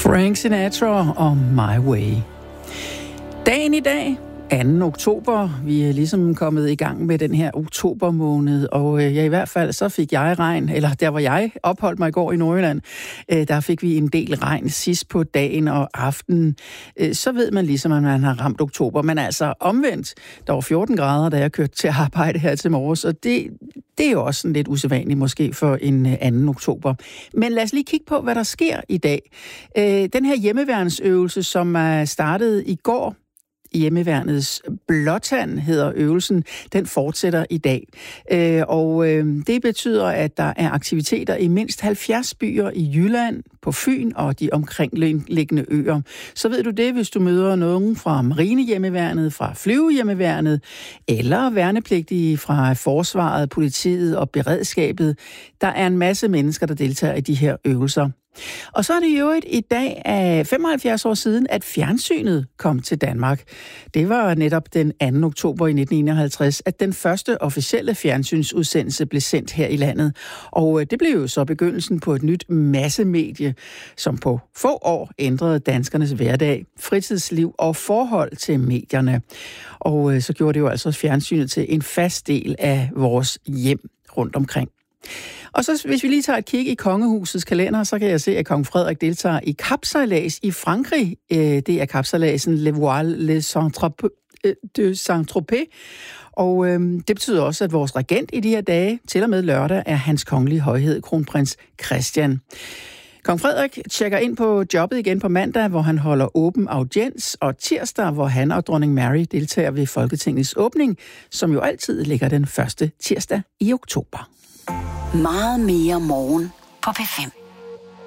Frank Sinatra og My Way. Dagen i dag, 2. oktober. Vi er ligesom kommet i gang med den her oktobermåned, og ja, i hvert fald så fik jeg regn, eller der hvor jeg opholdt mig i går i Nordjylland, der fik vi en del regn sidst på dagen og aftenen. Så ved man ligesom, at man har ramt oktober, men altså omvendt, der var 14 grader, da jeg kørte til arbejde her til morges, og det er jo også sådan lidt usædvanligt måske for en 2. oktober. Men lad os lige kigge på, hvad der sker i dag. Den her hjemmeværnsøvelse, som er startet i går, Hjemmeværnets Blåtand hedder øvelsen, den fortsætter i dag. Det betyder, at der er aktiviteter i mindst 70 byer i Jylland, på Fyn og de omkringliggende øer. Så ved du det, hvis du møder nogen fra Marinehjemmeværnet, fra Flyvehjemmeværnet, eller værnepligtige fra Forsvaret, politiet og beredskabet. Der er en masse mennesker, der deltager i de her øvelser. Og så er det jo i dag af 75 år siden, at fjernsynet kom til Danmark. Det var netop den 2. oktober i 1951, at den første officielle fjernsynsudsendelse blev sendt her i landet. Og det blev jo så begyndelsen på et nyt massemedie, som på få år ændrede danskernes hverdag, fritidsliv og forhold til medierne. Og så gjorde det jo altså fjernsynet til en fast del af vores hjem rundt omkring. Og så hvis vi lige tager et kig i kongehusets kalender, så kan jeg se, at kong Frederik deltager i kapsejlads i Frankrig. Det er kapsejladsen Le Voile de Saint-Tropez. Og det betyder også, at vores regent i de her dage, til og med lørdag, er hans kongelige højhed, kronprins Christian. Kong Frederik tjekker ind på jobbet igen på mandag, hvor han holder åben audiens, og tirsdag, hvor han og dronning Mary deltager ved Folketingets åbning, som jo altid ligger den første tirsdag i oktober. Meget mere morgen på P5.